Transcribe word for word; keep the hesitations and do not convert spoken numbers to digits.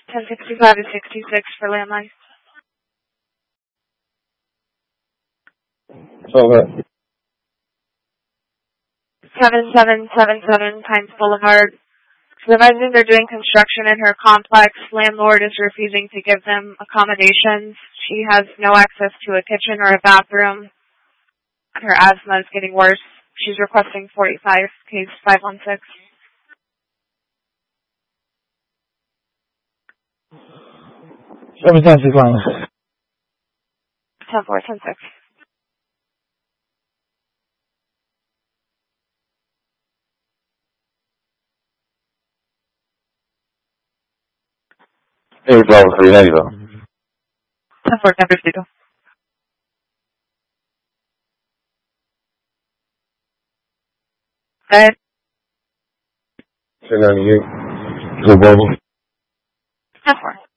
ten sixty-five to sixty-six for landline. Okay. seven seven seven seven Pines Boulevard. Supervising they're doing construction in her complex. Landlord is refusing to give them accommodations. She has no access to a kitchen or a bathroom. And her asthma is getting worse. She's requesting forty-five, case five one six. seven ten six line. ten four, ten six. Hey, Bravo three, how you doing? ten four, ten fifty-two. Go ahead. ten ninety-eight. Go Bravo. ten four.